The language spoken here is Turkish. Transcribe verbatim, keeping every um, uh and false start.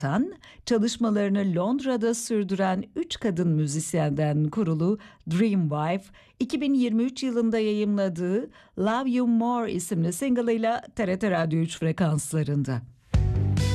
Tan, çalışmalarını Londra'da sürdüren üç kadın müzisyenden kurulu Dream Wife, iki bin yirmi üç yılında yayımladığı Love You More isimli single'ıyla T R T Radyo üç frekanslarında.